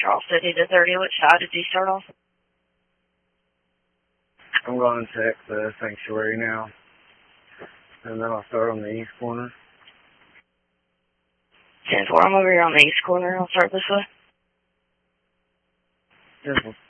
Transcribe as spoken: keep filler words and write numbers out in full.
Charles fifty to thirty, which side did you start off? I'm going to check the sanctuary now. And then I'll start on the east corner. ten four, I'm over here on the east corner. I'll start this way. Yes,